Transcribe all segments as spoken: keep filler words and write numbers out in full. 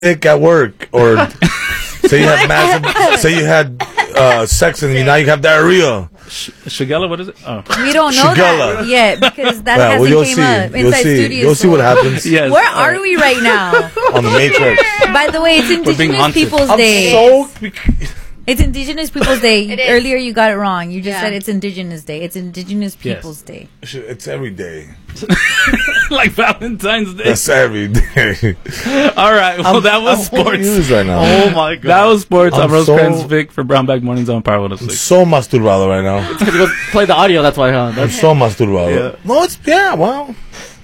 sick at work, or say you had massive, say you had uh, sex and now you have diarrhea. Sh- Shigella, what is it? Oh. We don't know Shigella. that yet because that Yeah, hasn't well, you'll came see. up You'll inside see. studios. You'll see what happens. Yes. Where are we right now? On the Matrix. By the way, it's being Indigenous haunted. Peoples I'm Day. so. It's Indigenous Peoples Day. It is. Earlier you got it wrong. You just Yeah. said it's Indigenous Day. It's Indigenous Yes. Peoples Day. It's every day. Like Valentine's Day. That's every day. All right. Well, I'm, that was I'm sports. confused right now. Oh my god. That was sports. I'm, I'm Rosecrans so- Vic for Brown Bag Mornings on Power one oh I'm six. so masturbado right now. Because you play the audio, that's why, huh? I'm That's so masturbado. Yeah. No, it's yeah. Well,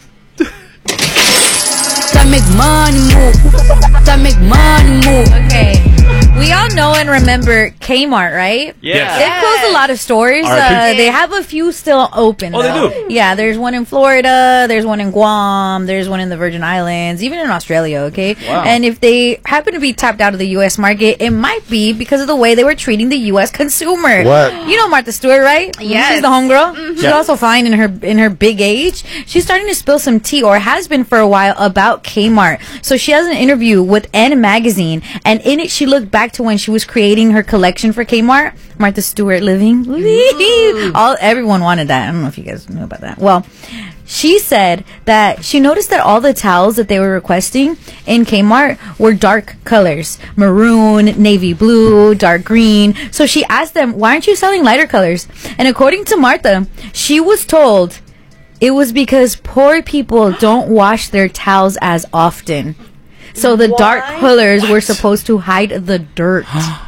That make money move. That make money move. Okay. We all know and remember Kmart, right? Yeah. They've closed a lot of stores. R I P. Uh, they have a few still open. Oh, they though. do? Yeah, there's one in Florida. There's one in Guam. There's one in the Virgin Islands. Even in Australia, okay? Wow. And if they happen to be tapped out of the U S market, it might be because of the way they were treating the U S consumer. What? You know Martha Stewart, right? Yes. She's the homegirl. She's Yeah. also fine in her in her big age. She's starting to spill some tea, or has been for a while, about Kmart. So she has an interview with N Magazine, and in it she looked back to when she was creating her collection for Kmart. Martha Stewart living. All everyone wanted that. I don't know if you guys knew about that. Well, she said that she noticed that all the towels that they were requesting in Kmart were dark colors. Maroon, navy blue, dark green. So she asked them, why aren't you selling lighter colors? And according to Martha, she was told it was because poor people don't wash their towels as often. So the dark colors were supposed to hide the dirt.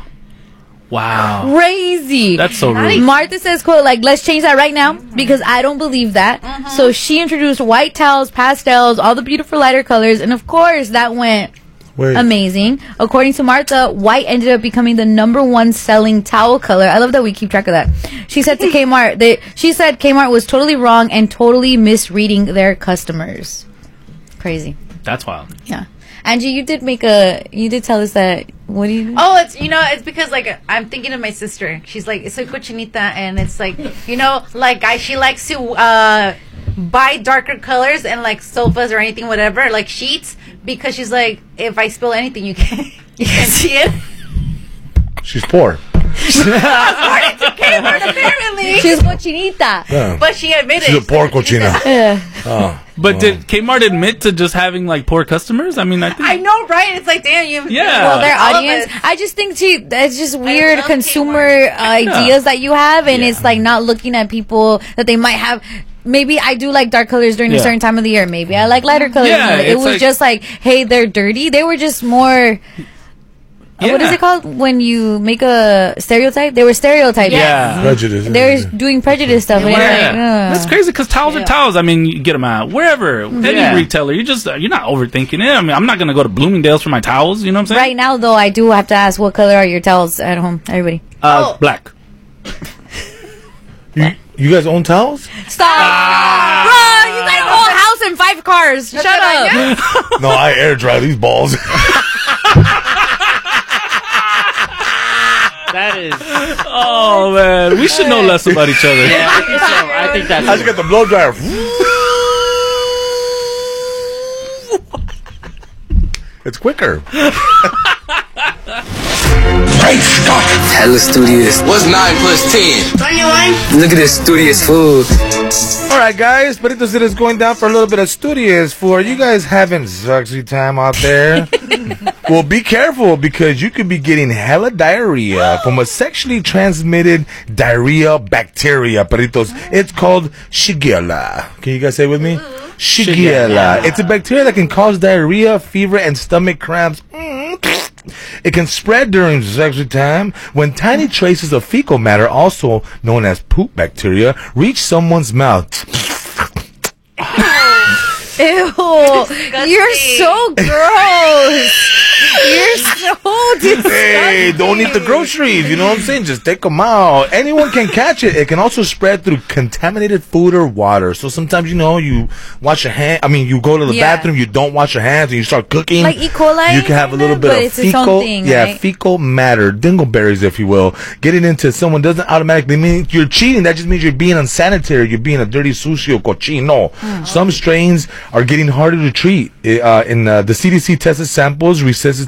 Wow. Crazy. That's so rude. Martha says, quote, like, let's change that right now because I don't believe that. So she introduced white towels, pastels, all the beautiful lighter colors. And of course, that went wait. amazing. According to Martha, white ended up becoming the number one selling towel color. I love that we keep track of that. She said to Kmart, they, she said Kmart was totally wrong and totally misreading their customers. Crazy. That's wild. Yeah. Angie, you did make a, you did tell us that, what do you Oh, it's, you know, it's because, like, I'm thinking of my sister. She's like, it's a cochinita, and it's like, you know, like, I, she likes to uh, buy darker colors and, like, sofas or anything, whatever, like sheets, because she's like, if I spill anything, you can't, you can't see it. She's poor. According to Kmart, apparently. She's cochinita. Yeah. But she admitted She's a poor cochina. Yeah. Oh. But did Kmart admit to just having like poor customers? I mean, I think. I know, right? It's like, damn, you. Yeah. Well, their All of audience. us. I just think she. It's just weird love consumer Kmart. uh, ideas that you have, and Yeah. it's like not looking at people that they might have. Maybe I do like dark colors during a Yeah. certain time of the year. Maybe I like lighter colors. Yeah, it it's was like- just like, hey, they're dirty. They were just more. uh, What is Yeah. it called when you make a stereotype? They were stereotyping. Yeah. Prejudice. They're doing prejudice stuff. And Yeah. you're like, uh. That's crazy because towels are towels. I mean, you get them out wherever, any Yeah. retailer. You just uh, you're not overthinking it. I mean, I'm not gonna go to Bloomingdale's for my towels. You know what I'm saying? Right now, though, I do have to ask, what color are your towels at home? Everybody, Uh, black. You, you guys own towels? stop, bro! You got a whole house and five cars. Shut up. No, I air dry these balls. that is. Oh man, we should know less about each other. Yeah, I think so. I think that's. I just got the blow dryer. It's quicker. Great Scott! Hella studious. What's nine plus ten? Look at this studious food. All right, guys. Peritos, it is going down for a little bit of studious for you guys having sexy time out there. Well, be careful because you could be getting hella diarrhea from a sexually transmitted diarrhea bacteria. Peritos, it's called Shigella. Can you guys say it with me? Shigella. It's a bacteria that can cause diarrhea, fever, and stomach cramps. Mm. It can spread during sexual time when tiny traces of fecal matter, also known as poop bacteria, reach someone's mouth. Ew, you're so gross. You're so disgusting. Hey, don't eat the groceries. You know what I'm saying? Just take them out. Anyone can catch it. It can also spread through contaminated food or water. So sometimes, you know, you wash your hand. I mean, you go to the Yeah. bathroom, you don't wash your hands, and you start cooking. Like E. coli, You can have a little kinda, bit but of it's its own fecal, thing, yeah, right? fecal matter, dingleberries, if you will. Getting into someone doesn't automatically mean you're cheating. That just means you're being unsanitary. You're being a dirty sucio cochino. Mm. Some strains are getting harder to treat. Uh, in uh, the C D C tested samples, resuscitated